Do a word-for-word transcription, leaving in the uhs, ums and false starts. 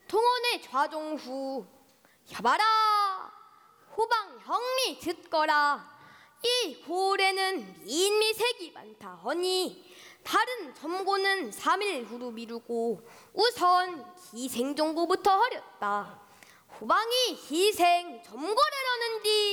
동원의 좌종후 여봐라 후방 형미 듣거라 이 고을에는 미인미색이 많다 허니 다른 점고는 삼 일 후로 미루고 우선 희생정고부터 하렸다. 후방이 희생 점고를 하는디